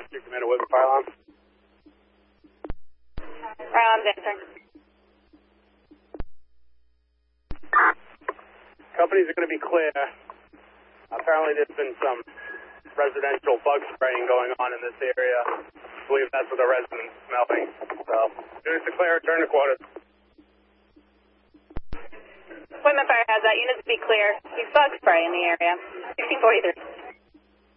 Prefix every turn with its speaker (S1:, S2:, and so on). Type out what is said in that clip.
S1: Your Commander Whitman Fire Alarm.
S2: Fire alarm's answering.
S1: Companies are going to be clear. Apparently there's been some residential bug spraying going on in this area. I believe that's what the residents smelling. So, units are clear, return to quarters.
S2: Whitman Fire has that. Units be clear. There's bug spray in the area. 1643.